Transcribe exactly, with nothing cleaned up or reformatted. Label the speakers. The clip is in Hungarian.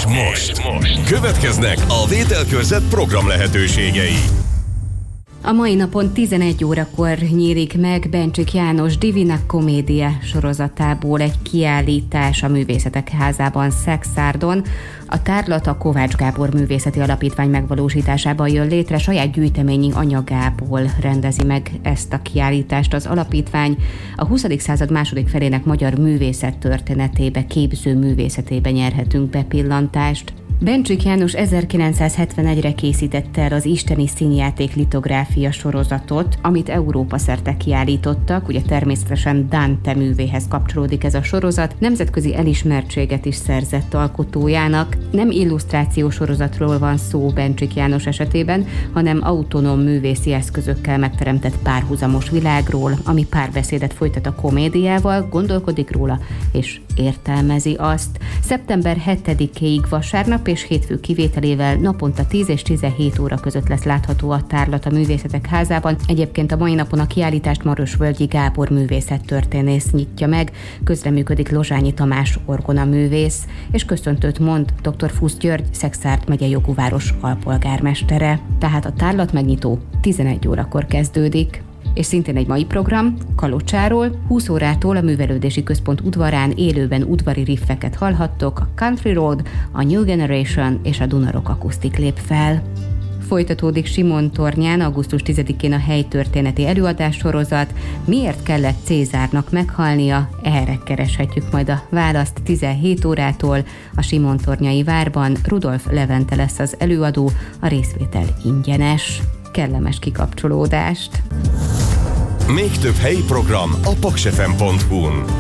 Speaker 1: most. most. Következnek a Vételkörzet program lehetőségei.
Speaker 2: A mai napon tizenegy órakor nyílik meg Bencsik János Divina Commedia sorozatából egy kiállítás a Művészetek Házában, Szexárdon. A tárlat a Kovács Gábor Művészeti Alapítvány megvalósításában jön létre, saját gyűjteményi anyagából rendezi meg ezt a kiállítást az alapítvány. A huszadik század második felének magyar művészet történetébe, képző művészetébe nyerhetünk bepillantást. Bencsik János ezerkilencszázhetvenegyre készítette el az Isteni Színjáték litográfia sorozatot, amit Európa szerte kiállítottak, ugye természetesen Dante művéhez kapcsolódik ez a sorozat, nemzetközi elismertséget is szerzett alkotójának. Nem illusztrációs sorozatról van szó Bencsik János esetében, hanem autonóm művészi eszközökkel megteremtett párhuzamos világról, ami párbeszédet folytat a komédiával, gondolkodik róla és értelmezi azt. szeptember hetedikéig vasárnap és hétfő kivételével naponta tíz és tizenhét óra között lesz látható a tárlat a Művészetek Házában. Egyébként a mai napon a kiállítást Marosvölgyi Gábor művészettörténész nyitja meg, közreműködik Lozsányi Tamás orgonaművész, és köszöntőt mond dr. Fusz György, Szexárd megye jogúváros alpolgármestere. Tehát a tárlat megnyitó tizenegy órakor kezdődik. És szintén egy mai program, Kalocsáról, húsz órától a Művelődési Központ udvarán élőben udvari riffeket hallhattok, a Country Road, a New Generation és a Dunarok akusztik lép fel. Folytatódik Simon-tornyán augusztus tizedikén a helytörténeti előadássorozat. Miért kellett Cézárnak meghalnia? Erre kereshetjük majd a választ tizenhét órától. A Simon-tornyai várban Rudolf Levente lesz az előadó, a részvétel ingyenes. Kellemes kikapcsolódást!
Speaker 1: Még több helyi program a paksefem pont hu-n.